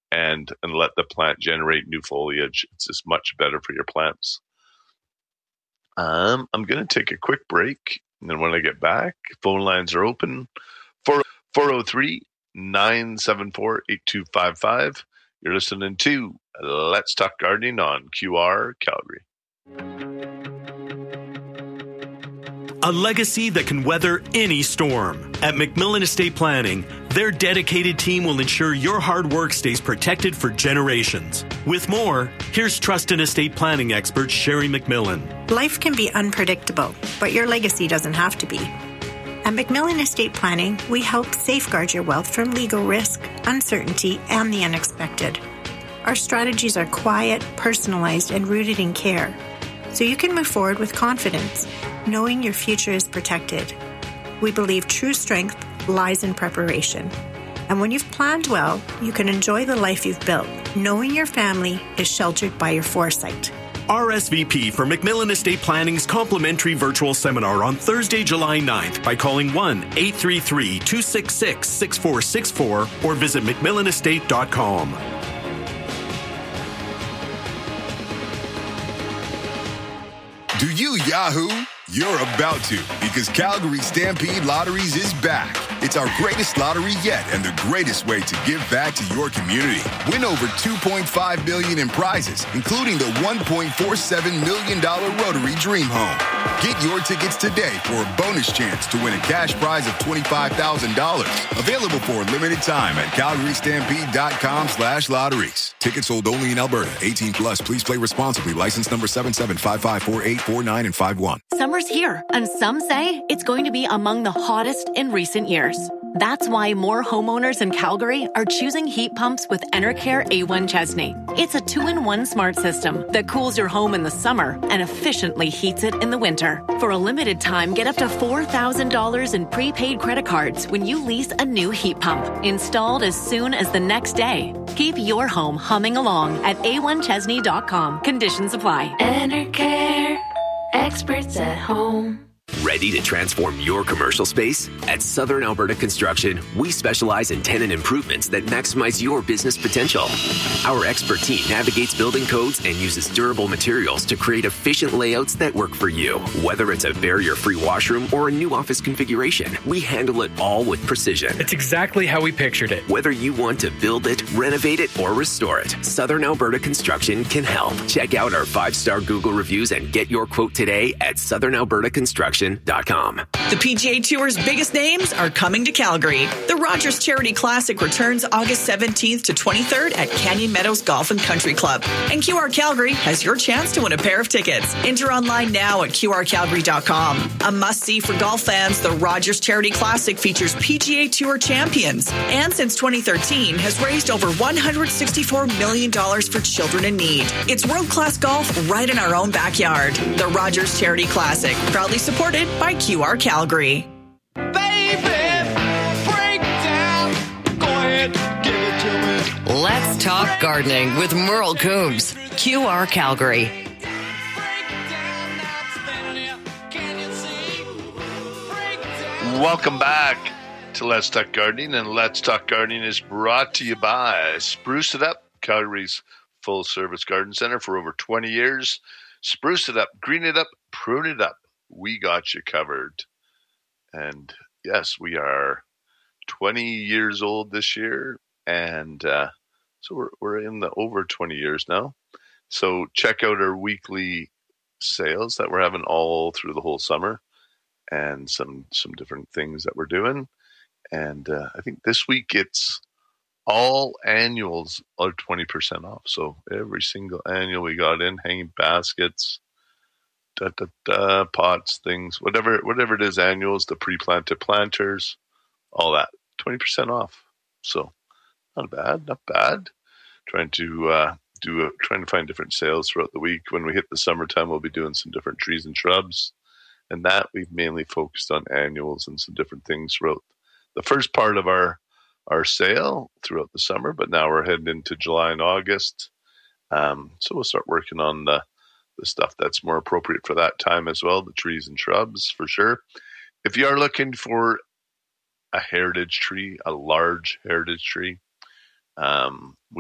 and let the plant generate new foliage. It's just much better for your plants. I'm going to take a quick break, and then when I get back, phone lines are open. 403-974-8255. You're listening to Let's Talk Gardening on QR Calgary. A legacy that can weather any storm. At McMillan Estate Planning, their dedicated team will ensure your hard work stays protected for generations. With more, here's trust and estate planning expert Sherry McMillan. Life can be unpredictable, but your legacy doesn't have to be. At McMillan Estate Planning, we help safeguard your wealth from legal risk, uncertainty, and the unexpected. Our strategies are quiet, personalized, and rooted in care, so you can move forward with confidence, knowing your future is protected. We believe true strength lies in preparation. And when you've planned well, you can enjoy the life you've built, knowing your family is sheltered by your foresight. RSVP for McMillan Estate Planning's complimentary virtual seminar on Thursday, July 9th by calling 1-833-266-6464 or visit McMillanestate.com. Do you Yahoo? You're about to, because Calgary Stampede Lotteries is back. It's our greatest lottery yet and the greatest way to give back to your community. Win over $2.5 million in prizes, including the $1.47 million Rotary Dream Home. Get your tickets today for a bonus chance to win a cash prize of $25,000. Available for a limited time at calgarystampede.com/lotteries. Tickets sold only in Alberta. 18 plus. Please play responsibly. License number 77554849 and 51. Summer's here, and some say it's going to be among the hottest in recent years. That's why more homeowners in Calgary are choosing heat pumps with Enercare A1 Chesney. It's a 2-in-1 smart system that cools your home in the summer and efficiently heats it in the winter. For a limited time, get up to $4,000 in prepaid credit cards when you lease a new heat pump, installed as soon as the next day. Keep your home humming along at a1chesney.com. Conditions apply. Enercare. Experts at home. Ready to transform your commercial space? At Southern Alberta Construction, we specialize in tenant improvements that maximize your business potential. Our expert team navigates building codes and uses durable materials to create efficient layouts that work for you. Whether it's a barrier-free washroom or a new office configuration, we handle it all with precision. It's exactly how we pictured it. Whether you want to build it, renovate it, or restore it, Southern Alberta Construction can help. Check out our 5-star Google reviews and get your quote today at southernalbertaconstruction.com. The PGA Tour's biggest names are coming to Calgary. The Rogers Charity Classic returns August 17th to 23rd at Canyon Meadows Golf and Country Club. And QR Calgary has your chance to win a pair of tickets. Enter online now at qrcalgary.com. A must-see for golf fans, the Rogers Charity Classic features PGA Tour champions. And since 2013, has raised over $164 million for children in need. It's world-class golf right in our own backyard. The Rogers Charity Classic, proudly supported by QR Calgary. Let's talk gardening with Merle Coombs, QR Calgary. Welcome back to Let's Talk Gardening, and Let's Talk Gardening is brought to you by Spruce It Up, Calgary's full-service garden center for over 20 years. Spruce it up, green it up, prune it up. We got you covered. And yes, we are 20 years old this year, and so we're in the over 20 years now. So check out our weekly sales that we're having all through the whole summer, and some different things that we're doing. And I think this week it's all annuals are 20% off. So every single annual we got in, hanging baskets, pots, things, whatever it is, annuals, the pre-planted planters, all that, 20% off. So not bad. Trying to find different sales throughout the week. When we hit the summertime, we'll be doing some different trees and shrubs, and that we've mainly focused on annuals and some different things throughout the first part of our sale throughout the summer. But now we're heading into July and August, so we'll start working on the stuff that's more appropriate for that time as well, the trees and shrubs for sure. If you are looking for a heritage tree, a large heritage tree,